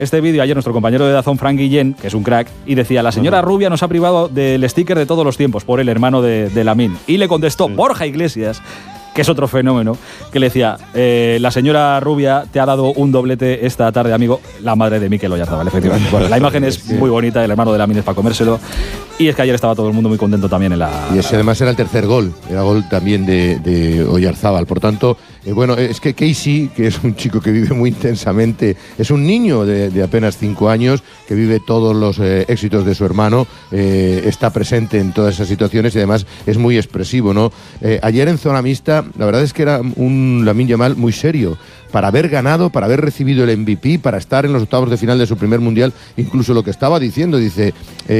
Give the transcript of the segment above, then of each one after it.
este vídeo ayer nuestro compañero de Dazón, Frank Guillén, que es un crack, y decía: la señora Rubia nos ha privado del sticker de todos los tiempos por el hermano de Lamine. Y le contestó Borja Iglesias, que es otro fenómeno, que le decía: la señora Rubia te ha dado un doblete esta tarde, amigo. La madre de Mikel Oyarzábal, efectivamente. Bueno, la imagen es muy bonita, el hermano de Lamine es para comérselo. Y es que ayer estaba todo el mundo muy contento también en la... Y ese además era el tercer gol, era gol también de Oyarzábal. Por tanto, bueno, es que Casey, que es un chico que vive muy intensamente, es un niño de apenas 5 años, que vive todos los éxitos de su hermano, está presente en todas esas situaciones y además es muy expresivo, ¿no? Ayer en zona mixta, la verdad es que era un Lamine Yamal muy serio, para haber ganado, para haber recibido el MVP, para estar en los octavos de final de su primer mundial. Incluso lo que estaba diciendo, dice,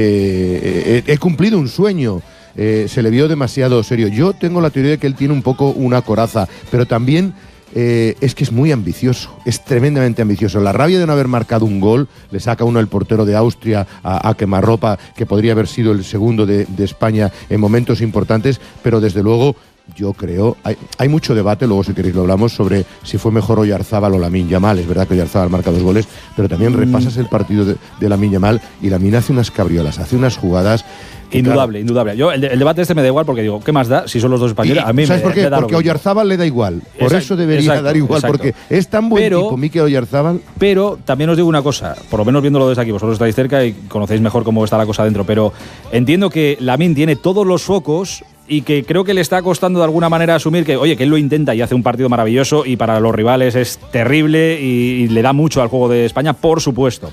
he cumplido un sueño. Se le vio demasiado serio. Yo tengo la teoría de que él tiene un poco una coraza, pero también es que es muy ambicioso, es tremendamente ambicioso. La rabia de no haber marcado un gol, le saca uno el portero de Austria a quemarropa, que podría haber sido el segundo de España en momentos importantes, pero desde luego yo creo, hay mucho debate, luego si queréis lo hablamos, sobre si fue mejor Oyarzábal o Lamine Yamal. Es verdad que Oyarzábal marca 2 goles, pero también repasas el partido de Lamine Yamal y Lamine hace unas cabriolas, hace unas jugadas. Indudable, claro, indudable. Yo el debate este me da igual porque digo, ¿qué más da si son los dos españoles? A mí ¿sabes por qué? Porque a Oyarzábal le da igual. Por eso debería dar igual, porque es tan buen tipo Mikel Oyarzábal. Pero también os digo una cosa, por lo menos viéndolo desde aquí, vosotros estáis cerca y conocéis mejor cómo está la cosa dentro, pero entiendo que Lamine tiene todos los focos y que creo que le está costando de alguna manera asumir que, oye, que él lo intenta y hace un partido maravilloso y para los rivales es terrible y le da mucho al juego de España, por supuesto.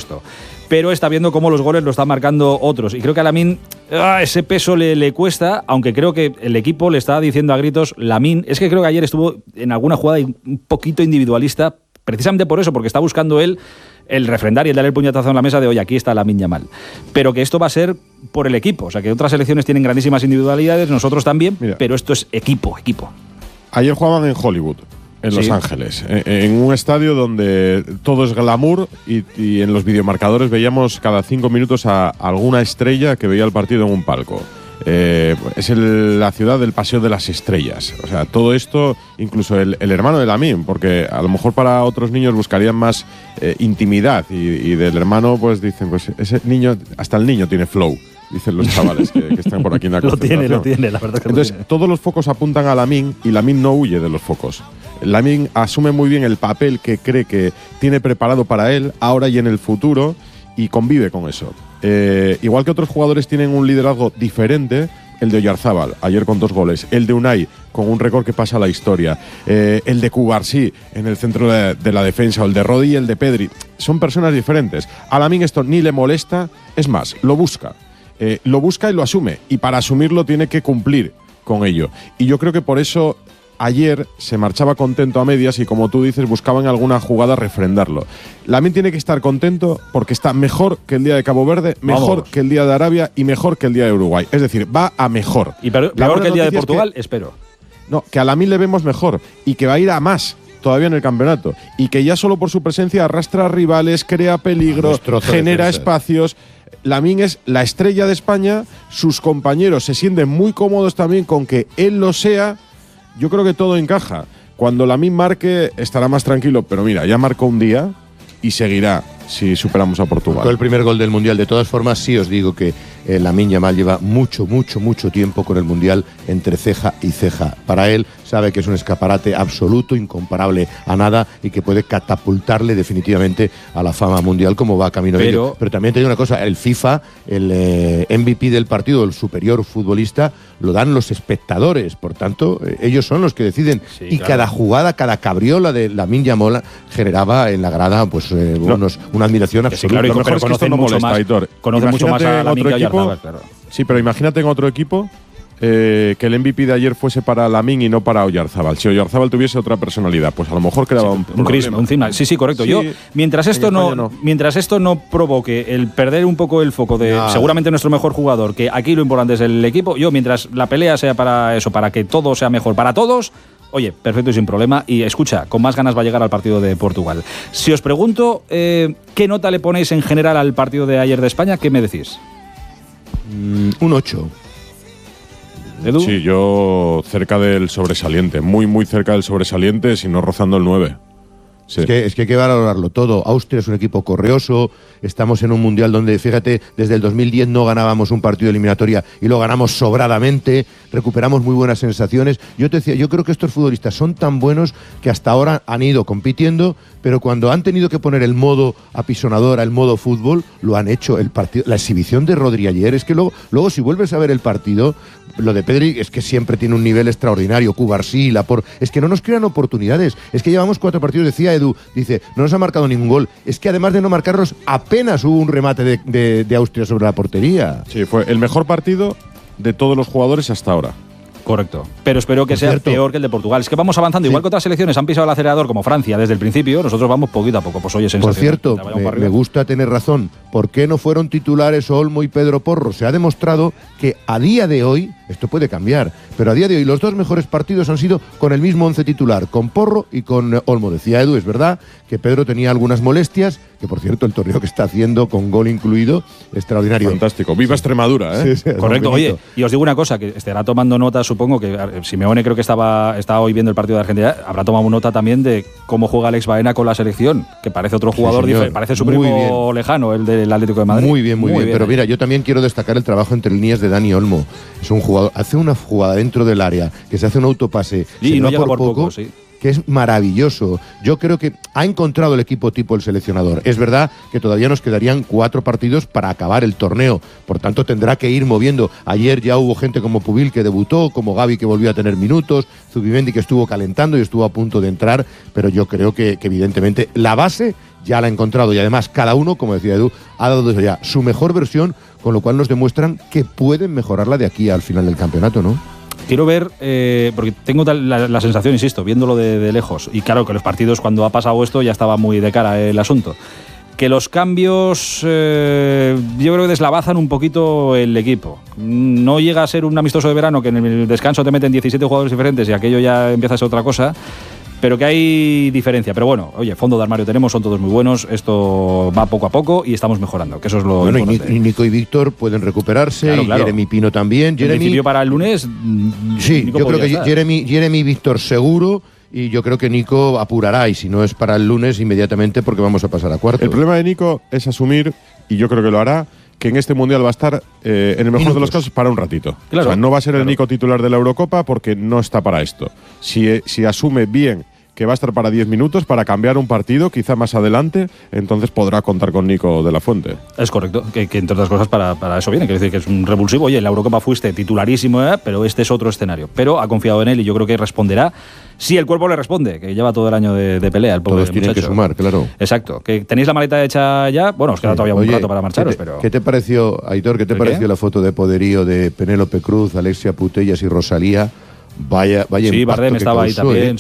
Pero está viendo cómo los goles lo están marcando otros. Y creo que a Lamine ese peso le cuesta, aunque creo que el equipo le está diciendo a gritos, Lamine, es que creo que ayer estuvo en alguna jugada un poquito individualista, precisamente por eso, porque está buscando él el refrendar y el darle el puñetazo en la mesa de, oye, aquí está Lamine Yamal. Pero que esto va a ser por el equipo. O sea, que otras selecciones tienen grandísimas individualidades, nosotros también, mira, pero esto es equipo. Ayer jugaban en Hollywood, en Los Ángeles, en un estadio donde todo es glamour y en los videomarcadores veíamos cada 5 minutos a alguna estrella que veía el partido en un palco. Es la ciudad del Paseo de las Estrellas. O sea, todo esto, incluso el hermano de Lamine, porque a lo mejor para otros niños buscarían más intimidad y del hermano pues dicen, pues ese niño, hasta el niño tiene flow, dicen los chavales que están por aquí en la concentración. Lo tiene, la verdad que entonces, lo tiene. Todos los focos apuntan a Lamine y Lamine no huye de los focos. Lamine asume muy bien el papel que cree que tiene preparado para él, ahora y en el futuro, y convive con eso. Igual que otros jugadores tienen un liderazgo diferente, el de Oyarzábal, ayer con 2 goles, el de Unai, con un récord que pasa a la historia, el de Cubarsí en el centro de la defensa, o el de Rodi y el de Pedri, son personas diferentes. A Lamine esto ni le molesta, es más, lo busca y lo asume, y para asumirlo tiene que cumplir con ello. Y yo creo que por eso ayer se marchaba contento a medias y, como tú dices, buscaban alguna jugada refrendarlo. Lamine tiene que estar contento porque está mejor que el día de Cabo Verde, mejor que el día de Arabia y mejor que el día de Uruguay. Es decir, va a mejor. Y peor que el día de Portugal, espero. No, que a Lamine le vemos mejor y que va a ir a más todavía en el campeonato y que ya solo por su presencia arrastra a rivales, crea peligro, genera espacios. Lamine es la estrella de España, sus compañeros se sienten muy cómodos también con que él lo sea. Yo creo que todo encaja. Cuando Lamine marque estará más tranquilo, pero mira, ya marcó un día y seguirá si superamos a Portugal. Con el primer gol del Mundial. De todas formas, sí os digo que Lamine Yamal lleva mucho tiempo con el Mundial entre ceja y ceja. Para él, sabe que es un escaparate absoluto, incomparable a nada y que puede catapultarle definitivamente a la fama mundial, como va camino de ello. Pero también te digo una cosa, el FIFA, el MVP del partido, el superior futbolista, lo dan los espectadores. Por tanto, ellos son los que deciden. Sí, y claro, cada jugada, cada cabriola de Lamine Yamal generaba en la grada pues una admiración absoluta. Claro, lo mejor es que esto no molesta, Aitor. Conoce mucho más a Lamine que a Oyarzábal, claro. Sí, pero imagínate en otro equipo que el MVP de ayer fuese para Lamine y no para Oyarzábal. Si Oyarzábal tuviese otra personalidad, pues a lo mejor creaba un crisma, un cima. Sí, correcto. Sí, yo, mientras esto no provoque el perder un poco el foco de seguramente nuestro mejor jugador, que aquí lo importante es el equipo, yo mientras la pelea sea para eso, para que todo sea mejor para todos, oye, perfecto y sin problema. Y escucha, con más ganas va a llegar al partido de Portugal. Si os pregunto qué nota le ponéis en general al partido de ayer de España, ¿qué me decís? Un 8. ¿Edu? Sí, yo cerca del sobresaliente, muy cerca del sobresaliente, si no rozando el 9. Sí. Es que hay que valorarlo todo. Austria es un equipo correoso, estamos en un mundial donde, fíjate, desde el 2010 no ganábamos un partido de eliminatoria y lo ganamos sobradamente, recuperamos muy buenas sensaciones. Yo te decía, yo creo que estos futbolistas son tan buenos que hasta ahora han ido compitiendo, pero cuando han tenido que poner el modo apisonadora, el modo fútbol, lo han hecho. El partido, la exhibición de Rodri ayer, es que luego si vuelves a ver el partido, lo de Pedri es que siempre tiene un nivel extraordinario, Cubarsí, Laporte, es que no nos crean oportunidades, es que llevamos 4 partidos, decía Edu, dice, no nos ha marcado ningún gol, es que además de no marcarlos, apenas hubo un remate de Austria sobre la portería. Sí, fue el mejor partido de todos los jugadores hasta ahora. Correcto. Pero espero que sea peor que el de Portugal. Es que vamos avanzando. Sí. Igual que otras selecciones han pisado el acelerador, como Francia, desde el principio, nosotros vamos poquito a poco. Pues oye, sensación. Por cierto, me gusta tener razón. ¿Por qué no fueron titulares Olmo y Pedro Porro? Se ha demostrado que a día de hoy, esto puede cambiar, pero a día de hoy los 2 mejores partidos han sido con el mismo 11 titular, con Porro y con Olmo. Decía Edu, es verdad que Pedro tenía algunas molestias, que por cierto el torneo que está haciendo con gol incluido, extraordinario. Fantástico. Viva Extremadura, ¿eh? Sí, correcto. Oye, y os digo una cosa, que estará tomando nota, supongo que Simeone creo que está hoy viendo el partido de Argentina, habrá tomado nota también de cómo juega Alex Baena con la selección, que parece otro jugador diferente, parece su primo lejano, el del Atlético de Madrid. Muy bien. Pero mira, yo también quiero destacar el trabajo entre líneas de Dani Olmo. Es un jugador, hace una jugada dentro del área, que se hace un autopase, y no llega por poco, sí, que es maravilloso. Yo creo que ha encontrado el equipo tipo el seleccionador. Es verdad que todavía nos quedarían 4 partidos para acabar el torneo, por tanto tendrá que ir moviendo. Ayer ya hubo gente como Pubil que debutó, como Gavi que volvió a tener minutos, Zubimendi que estuvo calentando y estuvo a punto de entrar, pero yo creo que evidentemente la base ya la ha encontrado y además cada uno, como decía Edu, ha dado desde ya su mejor versión, con lo cual nos demuestran que pueden mejorarla de aquí al final del campeonato, ¿no? Quiero ver, porque tengo la sensación, insisto, viéndolo de lejos, y claro que los partidos cuando ha pasado esto ya estaba muy de cara el asunto, que los cambios yo creo que deslavazan un poquito el equipo. No llega a ser un amistoso de verano que en el descanso te meten 17 jugadores diferentes y aquello ya empieza a ser otra cosa, pero que hay diferencia. Pero bueno, oye, fondo de armario tenemos, son todos muy buenos, esto va poco a poco y estamos mejorando, que eso es lo importante. Y Nico y Víctor pueden recuperarse, claro. Jeremy Pino también. En principio para el lunes, sí, Nico, yo creo que estar. Jeremy y Víctor seguro, y yo creo que Nico apurará, y si no es para el lunes inmediatamente porque vamos a pasar a cuartos. El problema de Nico es asumir, y yo creo que lo hará, que en este Mundial va a estar, en el mejor de los casos, para un ratito. Claro, o sea, no va a ser el Nico titular de la Eurocopa porque no está para esto. Si asume bien que va a estar para 10 minutos, para cambiar un partido, quizá más adelante, entonces podrá contar con Nico de la Fuente. Es correcto, que entre otras cosas para eso viene, quiere decir que es un revulsivo. Oye, en la Eurocopa fuiste titularísimo, pero este es otro escenario. Pero ha confiado en él y yo creo que responderá. Si el cuerpo le responde, que lleva todo el año de pelea. El pobre Todos tienen que sumar, claro. Exacto. ¿Que tenéis la maleta hecha ya? Bueno, os queda todavía un rato para marcharos, pero… ¿Qué te pareció, Aitor, pareció la foto de poderío de Penélope Cruz, Alexia Putellas y Rosalía? Vaya sí, Bardem estaba causó, ahí también,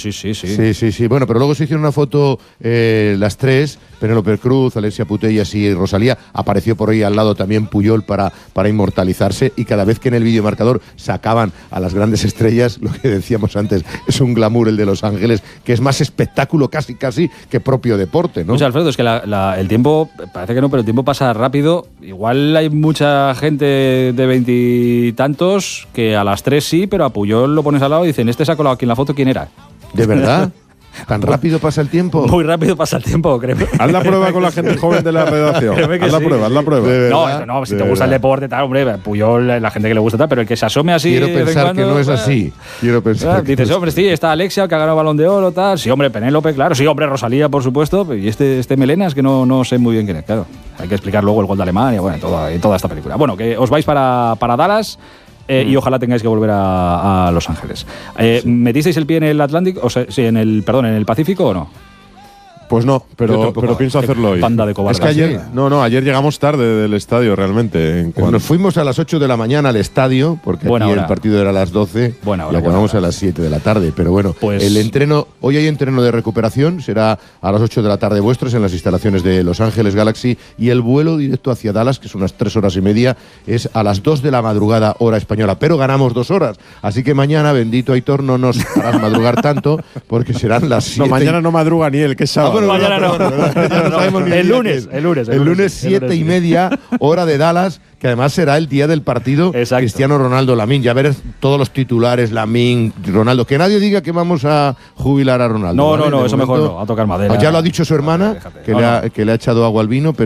sí. Bueno, pero luego se hicieron una foto las 3, Penélope Cruz, Alexia Putellas y Rosalía. Apareció por ahí al lado también Puyol para inmortalizarse, y cada vez que en el videomarcador sacaban a las grandes estrellas, lo que decíamos antes, es un glamour el de Los Ángeles, que es más espectáculo casi que propio deporte, ¿no? Pues Alfredo, es que el tiempo, parece que no, pero el tiempo pasa rápido. Igual hay mucha gente de 20 y tantos que a las 3 sí, pero a Puyol lo pones al lado y dicen, este se ha colado aquí en la foto, ¿quién era? ¿De verdad? ¿Tan rápido pasa el tiempo? Muy rápido pasa el tiempo, créeme. Haz la prueba con la gente joven de la redacción. Haz la prueba. No, si te gusta el deporte, tal, hombre, Puyol, la gente que le gusta tal, pero el que se asome así… Quiero pensar que no es así. Dices, hombre, sí, está Alexia, que ha ganado Balón de Oro, tal. Sí, hombre, Penélope, claro. Sí, hombre, Rosalía, por supuesto. Y este Melenas, que no sé muy bien quién es, claro. Hay que explicar luego el gol de Alemania, bueno, toda esta película. Bueno, que os vais para Dallas… y ojalá tengáis que volver a Los Ángeles. ¿Metisteis el pie en el Atlántico? O sea, sí, en el Pacífico o no? Pues no, pero pienso hacerlo hoy. Banda de cobardes. Es que ayer llegamos tarde del estadio realmente. Nos fuimos a las 8 de la mañana al estadio, porque aquí el partido era a las 12 y acabamos a las 7 de la tarde. Pero bueno, pues el entreno, hoy hay entreno de recuperación, será a las 8 de la tarde vuestras en las instalaciones de Los Ángeles Galaxy, y el vuelo directo hacia Dallas, que son unas 3 horas y media, es a las 2 de la madrugada hora española. Pero ganamos 2 horas, así que mañana, bendito Aitor, no nos harás madrugar tanto, porque serán las 7. No, mañana no madruga ni él, que es sábado. bueno, mañana no. Ya no sabemos ni El día lunes, que es. el lunes. El lunes 7:30, hora de Dallas, que además será el día del partido. Exacto. Cristiano Ronaldo, Lamine. Ya verás todos los titulares, Lamine, Ronaldo. Que nadie diga que vamos a jubilar a Ronaldo. No, ¿vale? no, De eso momento, mejor no, a tocar madera. Ya lo ha dicho su hermana, Déjate. que, No, le ha echado agua al vino, pero